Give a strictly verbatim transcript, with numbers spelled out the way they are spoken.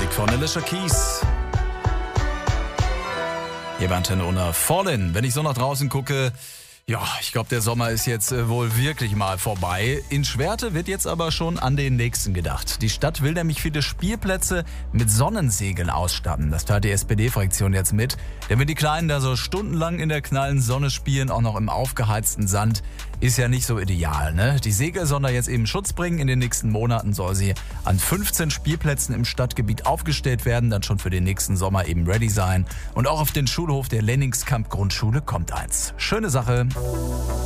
Musik von Alicia Keys. Hier bei Antenne Unna Fallen. Wenn ich so nach draußen gucke, ja, ich glaube, der Sommer ist jetzt äh, wohl wirklich mal vorbei. In Schwerte wird jetzt aber schon an den nächsten gedacht. Die Stadt will nämlich viele Spielplätze mit Sonnensegeln ausstatten. Das teilt die S P D-Fraktion jetzt mit. Damit die Kleinen da so stundenlang in der knallen Sonne spielen, auch noch im aufgeheizten Sand, ist ja nicht so ideal, ne? Die Segel sollen da jetzt eben Schutz bringen. In den nächsten Monaten soll sie an fünfzehn Spielplätzen im Stadtgebiet aufgestellt werden, dann schon für den nächsten Sommer eben ready sein. Und auch auf den Schulhof der Lenningskamp Grundschule kommt eins. Schöne Sache.